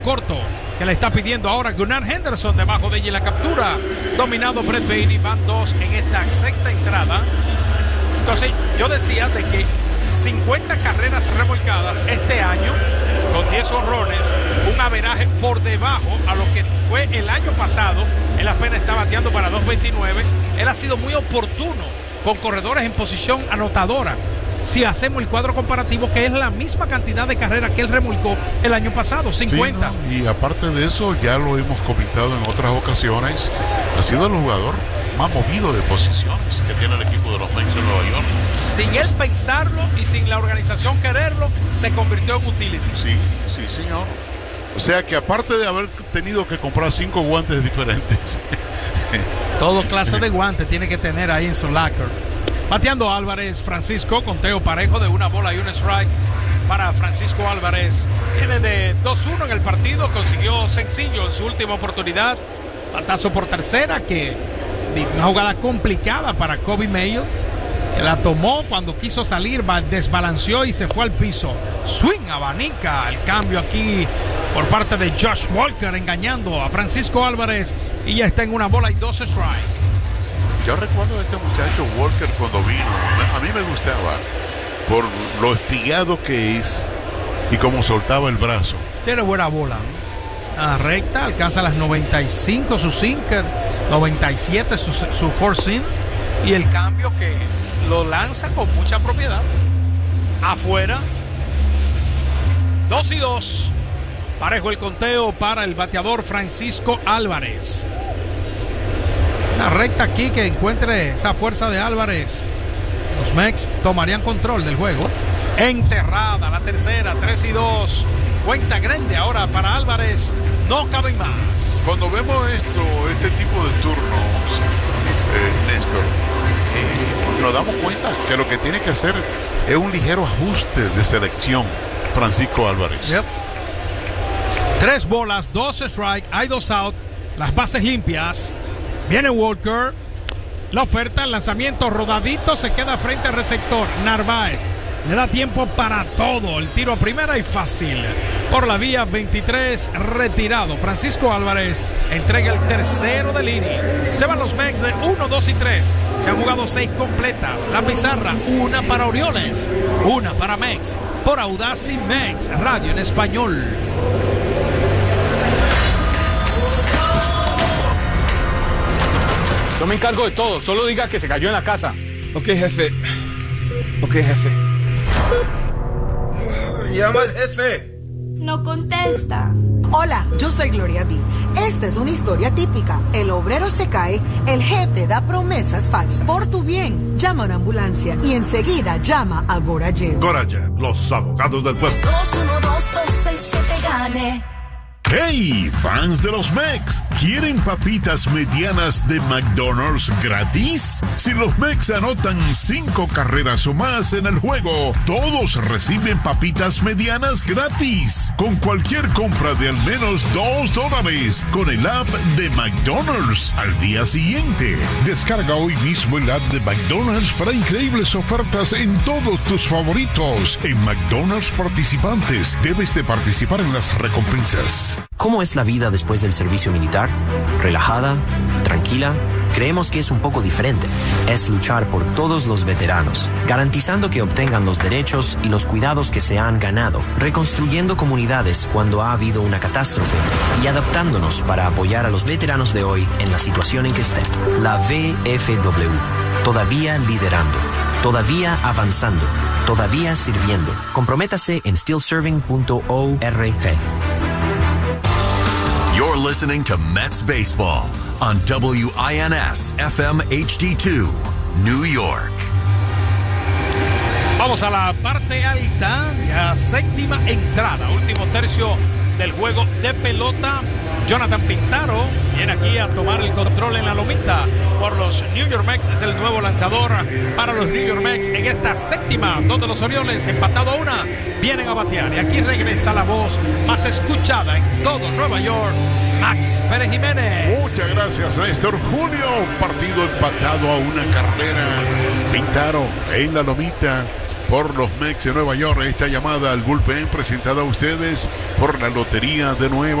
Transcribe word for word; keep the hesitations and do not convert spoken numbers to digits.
corto que le está pidiendo ahora Gunnar Henderson debajo de ella, la captura dominado Brett Baty. Van dos en esta sexta entrada. Entonces yo decía de que cincuenta carreras remolcadas este año con diez honrones, un averaje por debajo a lo que fue el año pasado. Él apenas está bateando para dos veintinueve. Él ha sido muy oportuno con corredores en posición anotadora. Si hacemos el cuadro comparativo, que es la misma cantidad de carreras que él remolcó el año pasado, cincuenta. Sí, ¿no? Y aparte de eso, ya lo hemos comentado en otras ocasiones, ha sido el jugador más movido de posiciones que tiene el equipo de los Mets de Nueva York. Sin él pensarlo y sin la organización quererlo, se convirtió en utility. Sí, sí, señor. O sea que aparte de haber tenido que comprar cinco guantes diferentes. Todo clase de guantes tiene que tener ahí en su locker. Bateando Álvarez, Francisco, conteo parejo de una bola y un strike para Francisco Álvarez. Viene de dos uno en el partido, consiguió sencillo en su última oportunidad. Batazo por tercera, que una jugada complicada para Kobe Mayo, que la tomó cuando quiso salir, desbalanceó y se fue al piso. Swing, abanica el cambio aquí por parte de Josh Walker, engañando a Francisco Álvarez, y ya está en una bola y dos strike. Yo recuerdo a este muchacho Walker cuando vino. A mí me gustaba por lo espigado que es y cómo soltaba el brazo. Tiene buena bola, ¿no? A recta, alcanza las noventa y cinco su sinker, noventa y siete su, su four seam, y el cambio que lo lanza con mucha propiedad. Afuera, dos y dos. Parejo el conteo para el bateador Francisco Álvarez. Una recta aquí que encuentre esa fuerza de Álvarez. Los Mets tomarían control del juego. Enterrada la tercera, tres y dos. Cuenta grande ahora para Álvarez. No caben más. Cuando vemos esto, este tipo de turnos, eh, Néstor, eh, nos damos cuenta que lo que tiene que hacer es un ligero ajuste de selección Francisco Álvarez. Yep. Tres bolas, dos strike, hay dos out, las bases limpias. Viene Walker, la oferta, el lanzamiento rodadito, se queda frente al receptor. Narváez le da tiempo para todo, el tiro a primera y fácil. Por la vía veintitrés, retirado. Francisco Álvarez entrega el tercero del inning. Se van los Mets de uno, dos y tres. Se han jugado seis completas. La pizarra, una para Orioles, una para Mets. Por Audacy Mets, radio en español. Yo me encargo de todo, solo diga que se cayó en la casa. Ok, jefe. Ok, jefe. Llama al jefe. No contesta. Hola, yo soy Gloria B. Esta es una historia típica. El obrero se cae, el jefe da promesas falsas. Por tu bien, llama a una ambulancia y enseguida llama a Gorajet. Gorajet, los abogados del pueblo. dos uno dos dos seis siete gane. ¡Hey, fans de los Mets! ¿Quieren papitas medianas de McDonald's gratis? Si los Mets anotan cinco carreras o más en el juego, todos reciben papitas medianas gratis. Con cualquier compra de al menos dos dólares con el app de McDonald's al día siguiente. Descarga hoy mismo el app de McDonald's para increíbles ofertas en todos tus favoritos. En McDonald's participantes, debes de participar en las recompensas. ¿Cómo es la vida después del servicio militar? ¿Relajada? ¿Tranquila? Creemos que es un poco diferente. Es luchar por todos los veteranos, garantizando que obtengan los derechos y los cuidados que se han ganado, reconstruyendo comunidades cuando ha habido una catástrofe y adaptándonos para apoyar a los veteranos de hoy en la situación en que estén. La V F W, todavía liderando, todavía avanzando, todavía sirviendo. Comprométase en still serving punto org. You're listening to Mets Baseball on W I N S F M H D two, New York. Vamos a la parte alta, ya séptima entrada, último tercio del juego de pelota. Jonathan Pintaro viene aquí a tomar el control en la lomita por los New York Mets. Es el nuevo lanzador para los New York Mets en esta séptima, donde los Orioles, empatado a una, vienen a batear. Y aquí regresa la voz más escuchada en todo Nueva York, Max Pérez Jiménez. Muchas gracias, Néstor. Julio, partido empatado a una carrera. Pintaro en la lomita por los Mets de Nueva York. Esta llamada al bullpen presentada a ustedes por la Lotería de Nueva